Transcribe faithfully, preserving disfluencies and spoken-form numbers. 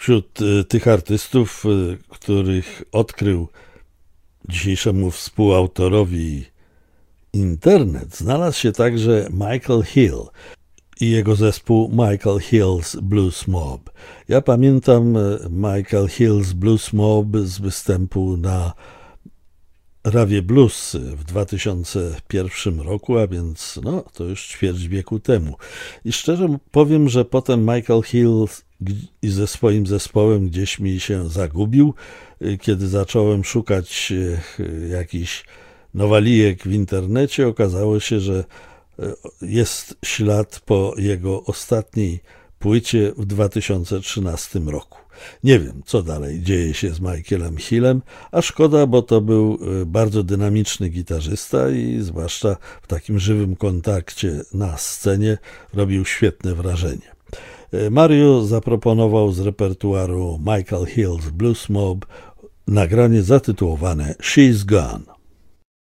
Wśród tych artystów, których odkrył dzisiejszemu współautorowi internet, znalazł się także Michael Hill i jego zespół Michael Hill's Blues Mob. Ja pamiętam Michael Hill's Blues Mob z występu na Rawie Blues w dwa tysiące pierwszym roku, a więc no, to już ćwierć wieku temu. I szczerze powiem, że potem Michael Hill i ze swoim zespołem gdzieś mi się zagubił. Kiedy zacząłem szukać jakichś nowalijek w internecie, okazało się, że jest ślad po jego ostatniej płycie w dwa tysiące trzynastym roku. Nie wiem, co dalej dzieje się z Michaelem Hillem, a szkoda, bo to był bardzo dynamiczny gitarzysta i zwłaszcza w takim żywym kontakcie na scenie robił świetne wrażenie. Mario zaproponował z repertuaru Michael Hill's Blues Mob nagranie zatytułowane She's Gone.